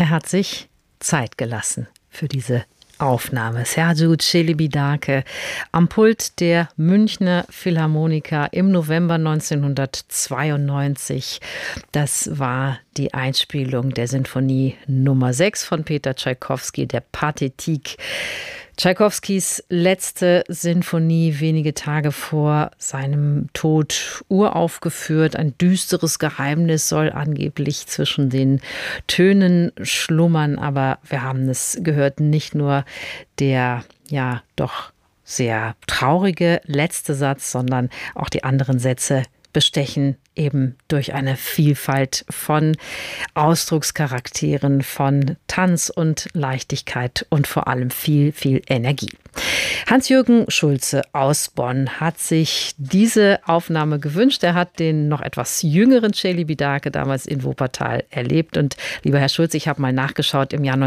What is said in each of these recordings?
Er hat sich Zeit gelassen für diese Aufnahme. Sergiu Celibidache am Pult der Münchner Philharmoniker im November 1992. Das war die Einspielung der Sinfonie Nummer 6 von Peter Tschaikowski, der Pathétique. Tschaikowskis letzte Sinfonie, wenige Tage vor seinem Tod uraufgeführt. Ein düsteres Geheimnis soll angeblich zwischen den Tönen schlummern, aber wir haben es gehört, nicht nur der ja doch sehr traurige letzte Satz, sondern auch die anderen Sätze bestechen eben durch eine Vielfalt von Ausdruckscharakteren, von Tanz und Leichtigkeit und vor allem viel, viel Energie. Hans-Jürgen Schulze aus Bonn hat sich diese Aufnahme gewünscht. Er hat den noch etwas jüngeren Celibidache damals in Wuppertal erlebt. Und lieber Herr Schulze, ich habe mal nachgeschaut, im Jahr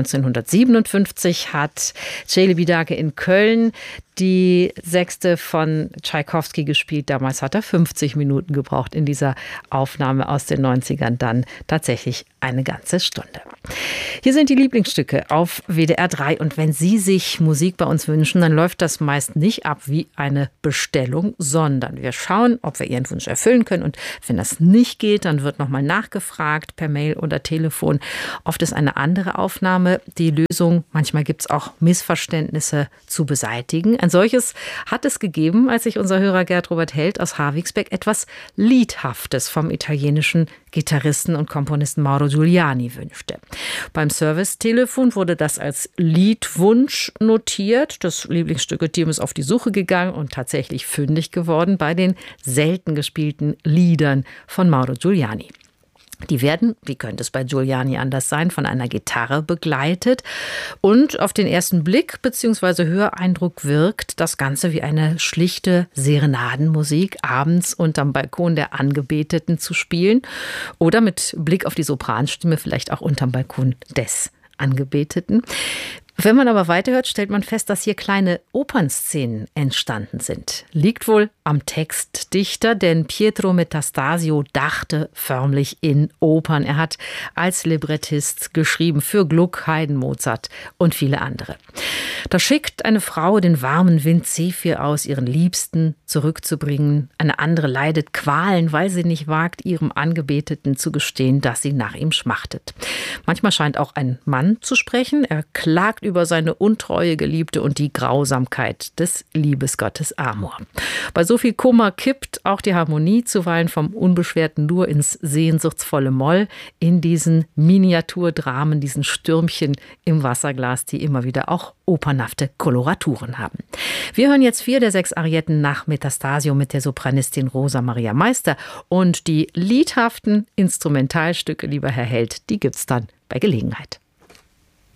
1957 hat Celibidache in Köln die Sechste von Tschaikowski gespielt. Damals hat er 50 Minuten gebraucht in dieser Aufnahme aus den 90ern, dann tatsächlich eine ganze Stunde. Hier sind die Lieblingsstücke auf WDR 3 und wenn Sie sich Musik bei uns wünschen, dann läuft das meist nicht ab wie eine Bestellung, sondern wir schauen, ob wir Ihren Wunsch erfüllen können und wenn das nicht geht, dann wird nochmal nachgefragt per Mail oder Telefon. Oft ist eine andere Aufnahme die Lösung. Manchmal gibt es auch Missverständnisse zu beseitigen. Ein solches hat es gegeben, als sich unser Hörer Gerd Robert Held aus Havigsbeck etwas Liedhaftes vom italienischen Gitarristen und Komponisten Mauro Giuliani wünschte. Beim Servicetelefon wurde das als Liedwunsch notiert. Das Lieblingsstücke-Team ist auf die Suche gegangen und tatsächlich fündig geworden bei den selten gespielten Liedern von Mauro Giuliani. Die werden, wie könnte es bei Giuliani anders sein, von einer Gitarre begleitet und auf den ersten Blick bzw. Höreindruck wirkt das Ganze wie eine schlichte Serenadenmusik, abends unterm Balkon der Angebeteten zu spielen oder mit Blick auf die Sopranstimme vielleicht auch unterm Balkon des Angebeteten. Wenn man aber weiterhört, stellt man fest, dass hier kleine Opernszenen entstanden sind. Liegt wohl am Textdichter, denn Pietro Metastasio dachte förmlich in Opern. Er hat als Librettist geschrieben für Gluck, Haydn, Mozart und viele andere. Da schickt eine Frau den warmen Wind Zephyr aus, ihren Liebsten zurückzubringen. Eine andere leidet Qualen, weil sie nicht wagt, ihrem Angebeteten zu gestehen, dass sie nach ihm schmachtet. Manchmal scheint auch ein Mann zu sprechen. Er klagt über seine untreue Geliebte und die Grausamkeit des Liebesgottes Amor. Bei so viel Kummer kippt auch die Harmonie zuweilen vom unbeschwerten Dur ins sehnsuchtsvolle Moll in diesen Miniaturdramen, diesen Stürmchen im Wasserglas, die immer wieder auch opernhafte Koloraturen haben. Wir hören jetzt 4 der 6 Arietten nach Metastasio mit der Sopranistin Rosa Maria Meister und die liedhaften Instrumentalstücke, lieber Herr Held, die gibt's dann bei Gelegenheit.